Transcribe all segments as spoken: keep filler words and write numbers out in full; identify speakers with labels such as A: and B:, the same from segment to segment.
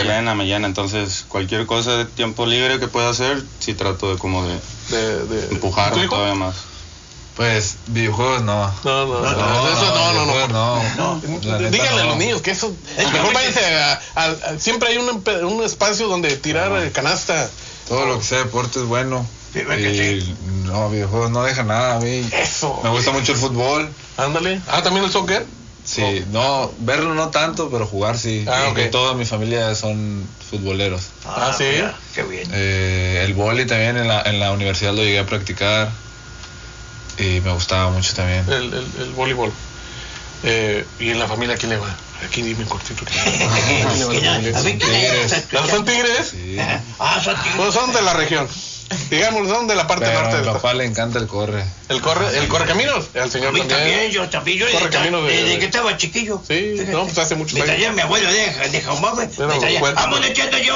A: pelea en la mañana, entonces cualquier cosa de tiempo libre que pueda hacer, sí trato de como de,
B: de, de
A: empujarme todavía más.
C: Pues, videojuegos no.
B: No, no, no, no, eso no, no, no. no, no. no. Díganle a los niños que eso, mejor váyanse a, a, a, siempre hay un, un espacio donde tirar no. canasta.
C: Todo lo que sea deporte es bueno.
B: Sí,
C: y
B: sí.
C: No, videojuegos no deja nada a mí.
B: Eso.
C: Me gusta mucho el fútbol.
B: Ándale. Ah, ¿también el soccer?
C: Sí, no, verlo no tanto, pero jugar sí.
B: Ah, ok.
C: Porque toda mi familia son futboleros.
B: Ah, sí.
D: Mira, qué bien.
C: Eh, el vóley también en la, en la universidad lo llegué a practicar. Y me gustaba mucho también.
B: El, el, el voleibol. Eh, ¿Y en la familia quién le va? Aquí dime cortito.
D: ¿Tigres?
B: ¿Son tigres?
C: Sí.
D: Ah, son tigres.
B: Pues son de la región. Digamos, son de la parte
C: Pero
B: norte.
C: a mi
B: de
C: papá le encanta el corre.
B: ¿El corre, el correcaminos? El señor
D: A mí
B: también.
D: también, yo también. Yo
B: Corre camino de-
D: desde que estaba chiquillo.
B: Sí, no, pues hace muchos
D: Me
B: años.
D: traía mi abuelo de, de Jaumabe.
B: Era
D: Me traía,
B: bueno.
D: vamos echando yo,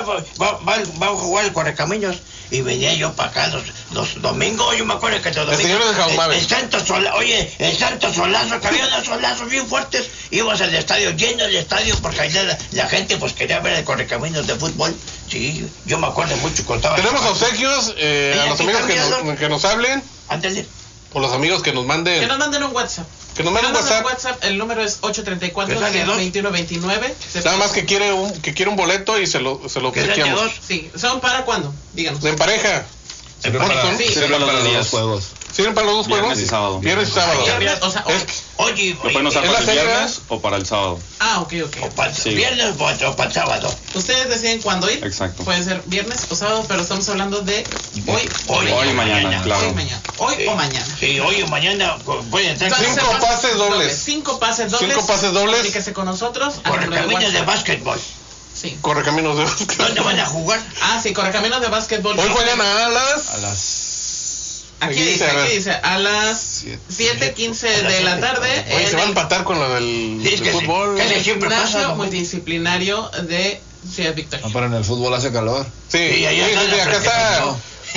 D: vamos a jugar el correcaminos. Y venía yo para acá los, los domingos, yo me acuerdo que los domingos.
B: El señor de Jaumabe.
D: El, el santo solazo, oye, el santo solazo, que había unos solazos bien fuertes. Íbamos al estadio, lleno el estadio, porque ahí la, la gente pues quería ver el correcaminos de fútbol. Sí, yo me acuerdo mucho cuando estaba.
B: Tenemos obsequios, eh, a los amigos que nos, que nos hablen.
D: Ándale.
B: O los amigos que nos manden.
E: Que nos manden un WhatsApp.
B: Que nos manden un WhatsApp.
E: WhatsApp. El número es ocho tres cuatro,
D: ¿Qué sale, dos?
E: veintiuno veintinueve.
B: Nada más que quiere un, que quiere un boleto y se lo, se lo
D: ¿Qué sale,
B: obsequiamos.
D: dos?
E: Sí, ¿son para cuándo? Díganos.
B: En pareja.
C: Sirve
B: ¿Cuántos
C: para,
B: son?
E: Sí,
C: sirve
A: para los
C: para los
A: días.
C: dos juegos.
B: ¿Sirven para los dos
A: Viernes
B: juegos?
A: y sábado.
B: Viernes y sábado.
E: Viernes, o sea,
B: Es-
D: Oye,
A: Lo pueden usar
B: ¿Es
A: para
B: la
A: el
B: cena?
A: viernes o para el sábado.
E: Ah, ok, ok.
D: o para
A: Sí.
D: viernes o, o para el sábado.
E: Ustedes deciden cuándo ir.
A: Exacto.
E: Puede ser viernes o sábado, pero estamos hablando de hoy.
D: Hoy,
A: Hoy y mañana, claro.
E: Hoy y mañana. Hoy
D: Sí.
E: o mañana.
D: Sí, hoy o mañana pues, voy a entrar.
E: Entonces,
B: Cinco
E: se pasan
B: pases dobles.
E: Cinco pases dobles.
B: Cinco pases dobles.
E: Comuníquese con nosotros. al número de
D: Correcaminos de
E: WhatsApp.
D: básquetbol.
E: Sí.
B: Correcaminos de básquet.
D: ¿Dónde van a jugar?
E: Ah, sí, Correcaminos de básquetbol.
B: Hoy juegan a las.
C: A las
E: Aquí
B: Aquí
E: dice,
B: dice, a ver.
E: aquí dice, a las siete quince de la tarde.
B: Oye,
E: en
B: se va a
E: el
B: empatar con lo del,
D: Sí, es
B: del
D: que sí.
B: fútbol.
D: Casi siempre
E: Gimnasio
D: pasa. ¿no?
E: multidisciplinario de Ciudad Victoria.
C: No, pero en el fútbol hace calor.
B: Sí,
D: Sí,
B: sí,
D: allá
B: sí,
D: está
B: sí,
D: la
B: acá está.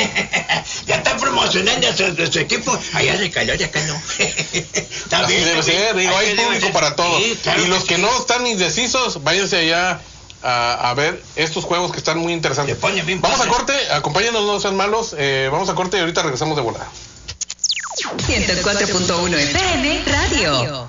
D: Ya está promocionando a su, a su equipo. Allá se calor y acá no. Está
B: Así
D: bien,
B: debe
D: está bien.
B: ser, digo, hay
D: Así debe
B: público
D: ser.
B: para todo.
D: Sí, claro
B: Y los que
D: sí.
B: no están indecisos, váyanse allá a, a ver estos juegos que están muy interesantes.
D: Se pone bien
B: Vamos a
D: padre.
B: corte, acompáñanos, no sean malos. Eh, vamos a corte y ahorita regresamos de volada.
F: ciento cuatro punto uno F M Radio.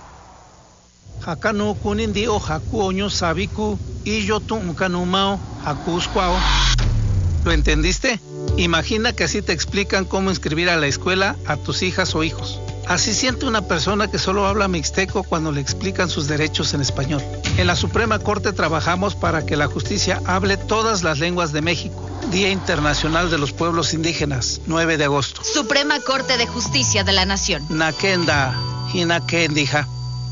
G: Hakano kunin o haku oño sabiku y yo tuncanumao hakuscuao. ¿Lo entendiste? Imagina que así te explican cómo inscribir a la escuela a tus hijas o hijos. Así siente una persona que solo habla mixteco cuando le explican sus derechos en español. En la Suprema Corte trabajamos para que la justicia hable todas las lenguas de México. Día Internacional de los Pueblos Indígenas, nueve de agosto.
H: Suprema Corte de Justicia de la Nación.
G: Nakenda, Hinakendija.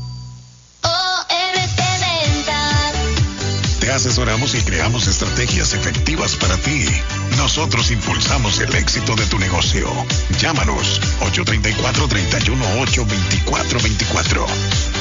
I: Te asesoramos y creamos estrategias efectivas para ti. Nosotros impulsamos el éxito de tu negocio. Llámanos ocho tres cuatro, tres uno ocho, dos cuatro dos cuatro.